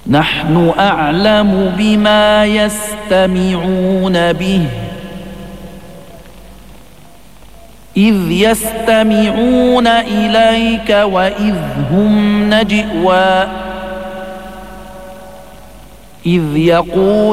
نحن أعلم بما يستمعون به إذ يستمعون إليك وإذ هم نجوى إذ يقول